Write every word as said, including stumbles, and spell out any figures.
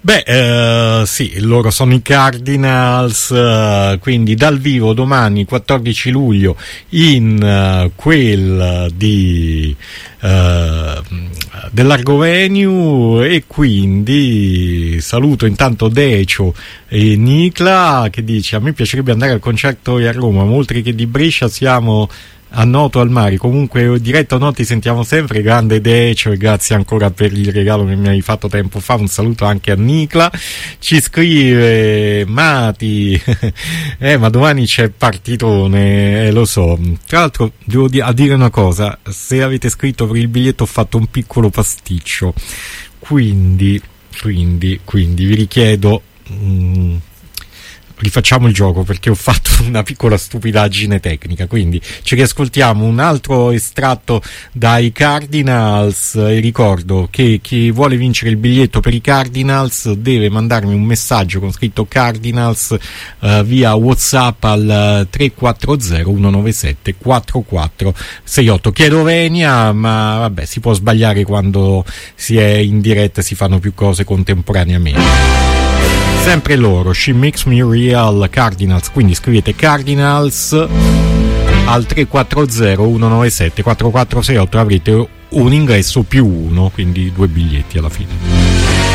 Beh, eh, sì, loro sono i Cardinals, eh, quindi dal vivo domani quattordici luglio in uh, quel di uh, dell'Argovenue, e quindi saluto intanto Decio e Nicla che dice: a me piacerebbe andare al concerto a Roma, ma oltre che di Brescia siamo a Noto al mare. Comunque diretto no, ti sentiamo sempre, grande Decio, e grazie ancora per il regalo che mi hai fatto tempo fa. Un saluto anche a Nicla. Ci scrive Mati eh ma domani c'è partitone, eh, lo so. Tra l'altro devo di- a dire una cosa: se avete scritto per il biglietto ho fatto un piccolo pasticcio, quindi quindi quindi vi richiedo mm, rifacciamo il gioco, perché ho fatto una piccola stupidaggine tecnica. Quindi ci riascoltiamo un altro estratto dai Cardinals, e ricordo che chi vuole vincere il biglietto per i Cardinals deve mandarmi un messaggio con scritto Cardinals uh, via WhatsApp al tre quattro zero uno nove sette quattro quattro sei otto. Chiedo venia, ma vabbè, si può sbagliare quando si è in diretta e si fanno più cose contemporaneamente. Sempre loro, She Makes Me Real Cardinals, quindi scrivete Cardinals al tre quattro zero uno nove sette quattro quattro sei otto, avrete un ingresso più uno, quindi due biglietti alla fine.